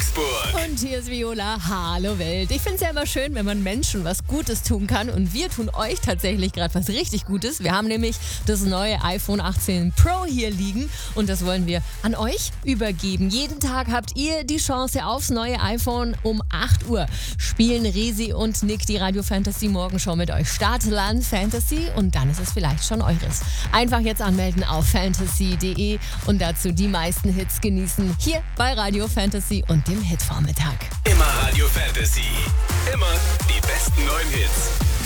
Würzburg. Und hier ist Viola. Hallo Welt. Ich finde es ja immer schön, wenn man Menschen was Gutes tun kann. Und wir tun euch tatsächlich gerade was richtig Gutes. Wir haben nämlich das neue iPhone 18 Pro hier liegen. Und das wollen wir an euch übergeben. Jeden Tag habt ihr die Chance aufs neue iPhone. Um 8 Uhr spielen Resi und Nick die Radio Fantasy Morgenshow mit euch. Startland Fantasy und dann ist es vielleicht schon eures. Einfach jetzt anmelden auf fantasy.de und dazu die meisten Hits genießen. Hier bei Radio Fantasy und dem Hitvormittag. Immer Radio Fantasy. Immer die besten neuen Hits.